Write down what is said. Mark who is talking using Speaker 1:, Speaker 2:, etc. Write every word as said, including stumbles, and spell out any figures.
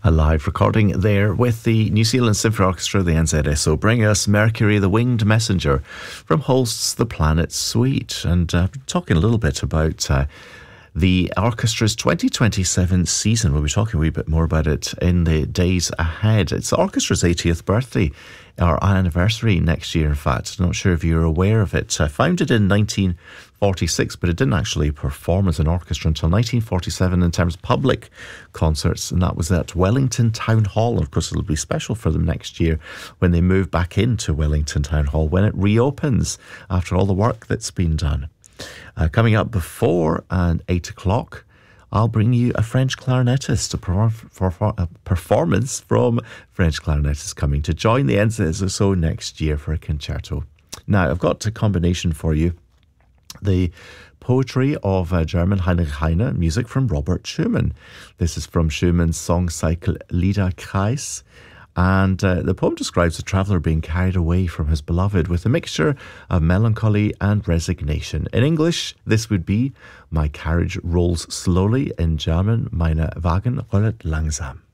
Speaker 1: A live recording there with the New Zealand Symphony Orchestra, the N Z S O, bring us Mercury, the Winged Messenger from Holst's The Planet Suite. And uh, talking a little bit about uh, the orchestra's twenty twenty-seven season. We'll be talking a wee bit more about it in the days ahead. It's the orchestra's eightieth birthday, or anniversary next year, in fact. Not sure if you're aware of it. Uh, founded in nineteen forty-six, but it didn't actually perform as an orchestra until nineteen forty-seven in terms of public concerts, and that was at Wellington Town Hall. And of course, it'll be special for them next year when they move back into Wellington Town Hall, when it reopens after all the work that's been done. Uh, coming up before and eight o'clock, I'll bring you a French clarinetist, a, perform- for, for a performance from French clarinetists coming to join the N Z S O next year for a concerto. Now, I've got a combination for you. The poetry of uh, German Heinrich Heine, music from Robert Schumann. This is from Schumann's song cycle Liederkreis. And uh, the poem describes a traveller being carried away from his beloved with a mixture of melancholy and resignation. In English, this would be My carriage rolls slowly. In German, Meine Wagen rollt langsam.